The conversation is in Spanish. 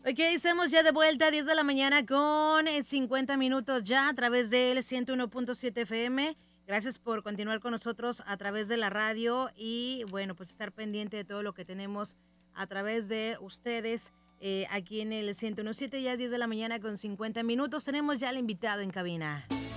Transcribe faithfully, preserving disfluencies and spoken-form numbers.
Ok, estamos ya de vuelta a diez de la mañana con eh, cincuenta minutos ya a través del ciento uno punto siete F M. Gracias por continuar con nosotros a través de la radio y bueno, pues estar pendiente de todo lo que tenemos a través de ustedes eh, aquí en el ciento uno punto siete, ya diez de la mañana con cincuenta minutos. Tenemos ya al invitado en cabina.